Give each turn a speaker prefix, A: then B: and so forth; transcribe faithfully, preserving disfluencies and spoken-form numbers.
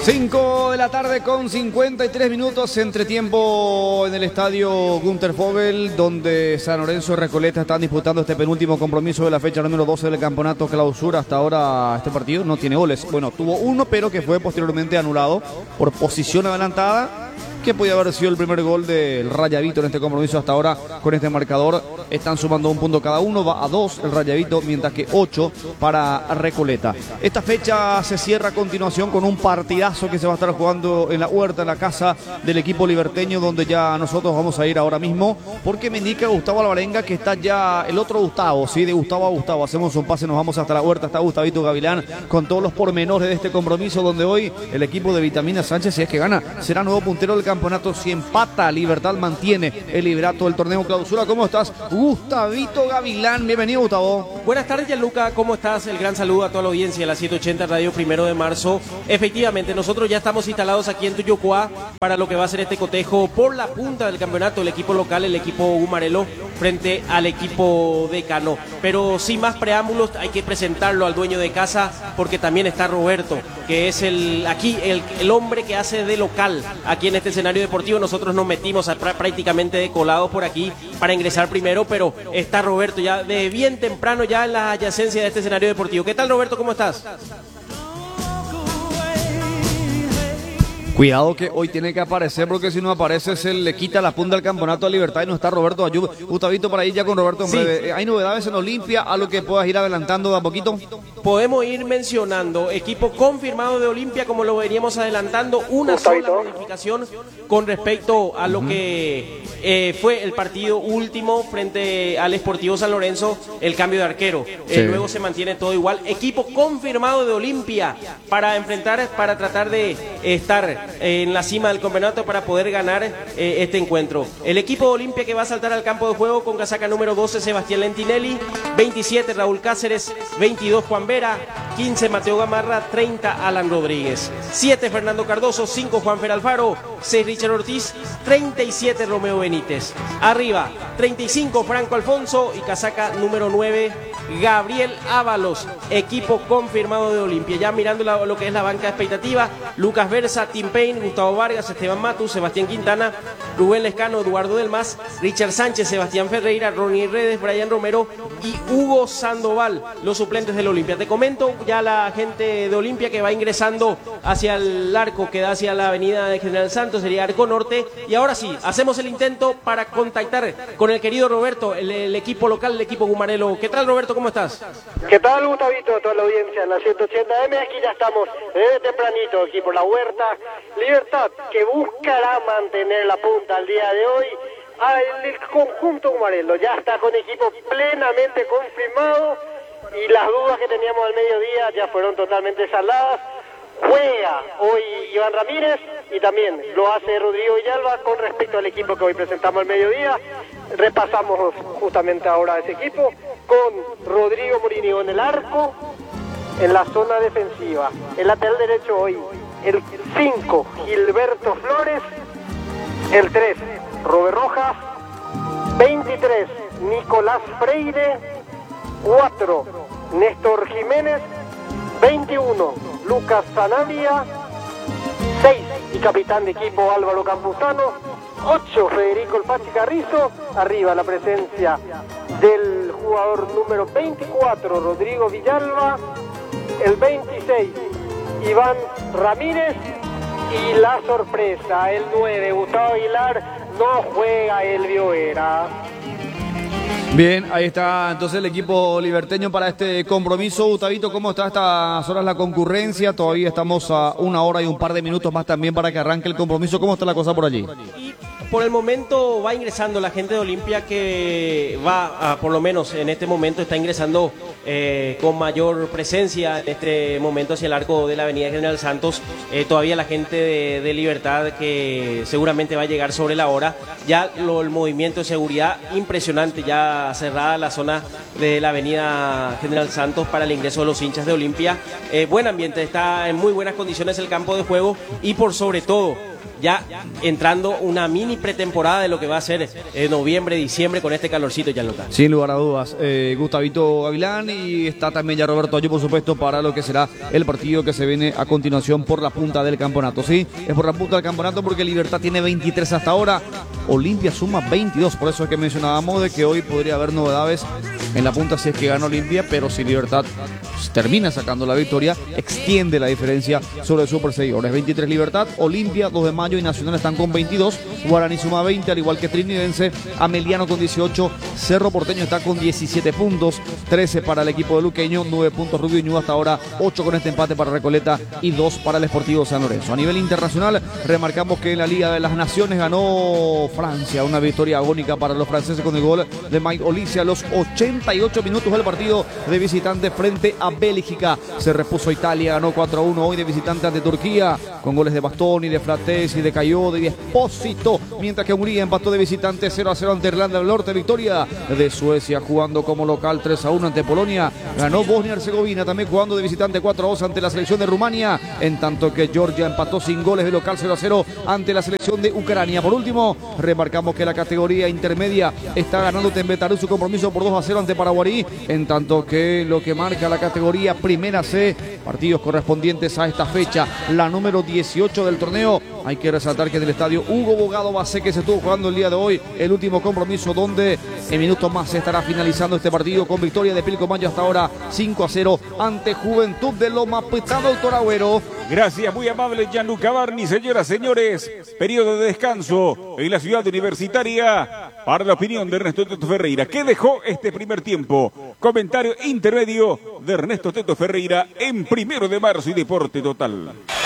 A: cinco de la tarde con cincuenta y tres minutos, entretiempo en el estadio Günter Vogel, donde San Lorenzo y Recoleta están disputando este penúltimo compromiso de la fecha número doce del campeonato clausura. Hasta ahora este partido no tiene goles. Bueno, tuvo uno, pero que fue posteriormente anulado por posición adelantada, que podía haber sido el primer gol del Rayavito en este compromiso. Hasta ahora, con este marcador, están sumando un punto cada uno, va a dos el Rayavito, mientras que ocho para Recoleta. Esta fecha se cierra a continuación con un partidazo que se va a estar jugando en la huerta, en la casa del equipo liberteño, donde ya nosotros vamos a ir ahora mismo, porque me indica Gustavo Alvarenga que está ya el otro Gustavo, sí, de Gustavo a Gustavo. Hacemos un pase, nos vamos hasta la huerta, está Gustavito Gavilán con todos los pormenores de este compromiso, donde hoy el equipo de Vitamina Sánchez, si es que gana, será nuevo puntero del campeonato. Si empata, Libertad mantiene el liderato del torneo clausura. ¿Cómo estás, Gustavito Gavilán? Bienvenido, Gustavo.
B: Buenas tardes, Gianluca. ¿Cómo estás? El gran saludo a toda la audiencia de la setecientos ochenta Radio Primero de Marzo. Efectivamente, nosotros ya estamos instalados aquí en Tuyocuá para lo que va a ser este cotejo por la punta del campeonato, el equipo local, el equipo Gumarelo, frente al equipo decano. Pero sin más preámbulos, hay que presentarlo al dueño de casa, porque también está Roberto, que es el aquí el, el hombre que hace de local aquí en este escenario deportivo. Nosotros nos metimos a, prácticamente de colados por aquí para ingresar primero, pero está Roberto ya de bien temprano ya en la adyacencia de este escenario deportivo. ¿Qué tal, Roberto? ¿Cómo estás?
A: Cuidado que hoy tiene que aparecer, porque si no aparece se le quita la punta del campeonato a Libertad y no está Roberto Ayub. Gustavito, para ir ya con Roberto en
B: sí.
A: breve. ¿Hay novedades en Olimpia? ¿A lo que puedas ir adelantando de a poquito?
B: Podemos ir mencionando equipo confirmado de Olimpia, como lo veníamos adelantando, una sola modificación con respecto a lo uh-huh. que eh, fue el partido último frente al Sportivo San Lorenzo, el cambio de arquero. Sí. Eh, luego se mantiene todo igual. Equipo confirmado de Olimpia para enfrentar, para tratar de estar en la cima del campeonato para poder ganar eh, este encuentro. El equipo de Olimpia que va a saltar al campo de juego con casaca número doce, Sebastián Lentinelli, veintisiete, Raúl Cáceres, veintidós, Juan Vera, quince, Mateo Gamarra, treinta, Alan Rodríguez, siete, Fernando Cardoso, cinco, Juan Fer Alfaro, seis, Richard Ortiz, treinta y siete, Romeo Benítez. Arriba, treinta y cinco, Franco Alfonso y casaca número nueve, Gabriel Ábalos. Equipo confirmado de Olimpia. Ya mirando la, lo que es la banca de expectativa, Lucas Versa, Tim Payne, Gustavo Vargas, Esteban Matus, Sebastián Quintana, Rubén Lescano, Eduardo Delmas, Richard Sánchez, Sebastián Ferreira, Ronnie Redes, Brian Romero y Hugo Sandoval, los suplentes del Olimpia. Te comento ya la gente de Olimpia que va ingresando hacia el arco que da hacia la avenida de General Santos, sería Arco Norte. Y ahora sí, hacemos el intento para contactar con el querido Roberto, el, el equipo local, el equipo Gumarelo. ¿Qué tal, Roberto? ¿Cómo estás?
C: ¿Qué tal, Gustavito? Toda la audiencia en la ciento ochenta M. Aquí ya estamos desde tempranito aquí por la huerta. Libertad, que buscará mantener la punta al día de hoy. El conjunto Gumarelo ya está con equipo plenamente confirmado y las dudas que teníamos al mediodía ya fueron totalmente saldadas. Juega hoy Iván Ramírez y también lo hace Rodrigo Villalba. Con respecto al equipo que hoy presentamos al mediodía, repasamos justamente ahora ese equipo con Rodrigo Morínigo en el arco, en la zona defensiva. El lateral derecho hoy, el cinco, Gilberto Flores, el tres, Robert Rojas, veintitrés, Nicolás Freire, cuatro, Néstor Jiménez, veintiuno, Lucas Zanabria, seis, y capitán de equipo Álvaro Campuzano, ocho, Federico El Pachi Carrizo. Arriba la presencia del jugador número veinticuatro, Rodrigo Villalba, el veintiséis, Iván Ramírez, y la sorpresa, el nueve, Gustavo Aguilar, no juega Elvio Vera.
A: Bien, ahí está entonces el equipo liberteño para este compromiso. Gustavito, ¿cómo está a estas horas la concurrencia? Todavía estamos a una hora y un par de minutos más también para que arranque el compromiso. ¿Cómo está la cosa por allí?
B: Y por el momento va ingresando la gente de Olimpia, que va, a, por lo menos en este momento, está ingresando eh, con mayor presencia en este momento hacia el arco de la avenida General Santos. Eh, todavía la gente de, de Libertad, que seguramente va a llegar sobre la hora. Ya lo, el movimiento de seguridad impresionante, ya cerrada la zona de la avenida General Santos para el ingreso de los hinchas de Olimpia. Eh, buen ambiente, está en muy buenas condiciones el campo de juego y por sobre todo ya entrando una mini pretemporada de lo que va a ser eh, noviembre, diciembre con este calorcito ya local.
A: Sin lugar a dudas. Eh, Gustavito Gavilán. y está también ya Roberto Ayo, por supuesto, para lo que será el partido que se viene a continuación por la punta del campeonato. Sí, es por la punta del campeonato porque Libertad tiene veintitrés hasta ahora, Olimpia suma veintidós, por eso es que mencionábamos de que hoy podría haber novedades en la punta si es que gana Olimpia, pero si Libertad termina sacando la victoria, extiende la diferencia sobre el Super Seguidores. veintitrés Libertad, Olimpia, dos de mayo y Nacional están con veintidós, Guaraní suma veinte, al igual que Trinidense, Ameliano con dieciocho, Cerro Porteño está con diecisiete puntos, trece para el equipo de Luqueño, nueve puntos Rubio y Ñudo hasta ahora, ocho con este empate para Recoleta y dos para el Sportivo San Lorenzo. A nivel internacional, remarcamos que en la Liga de las Naciones ganó Francia, una victoria agónica para los franceses con el gol de Mike Olise a los ochenta y ocho minutos del partido de visitante frente a Bélgica. Se repuso Italia, ganó cuatro a uno hoy de visitante ante Turquía, con goles de Bastoni, de Fratesi, de Cayode y de Espósito, mientras que Hungría empató de visitante cero a cero ante Irlanda del Norte. Victoria de Suecia jugando como local tres a uno ante Polonia. Ganó Bosnia y Herzegovina también jugando de visitante cuatro a dos ante la selección de Rumania, en tanto que Georgia empató sin goles de local cero a cero ante la selección de Ucrania. Por último, remarcamos que la categoría intermedia está ganando Tembetarú su compromiso por dos a cero ante Paraguarí, en tanto que lo que marca la categoría Primera C, partidos correspondientes a esta fecha, la número dieciocho del torneo. Hay que resaltar que en el estadio Hugo Bogado Basé, que se estuvo jugando el día de hoy, el último compromiso donde en minutos más se estará finalizando este partido con victoria de Pilcomayo hasta ahora cinco a cero ante Juventud de Loma Pitado, Doctor Agüero.
D: Gracias, muy amable Gianluca Barni. Señoras, señores, periodo de descanso en la ciudad universitaria para la opinión de Ernesto Teto Ferreira. ¿Qué dejó este primer tiempo? Comentario intermedio de Ernesto Teto Ferreira en Primero de Marzo y Deporte Total.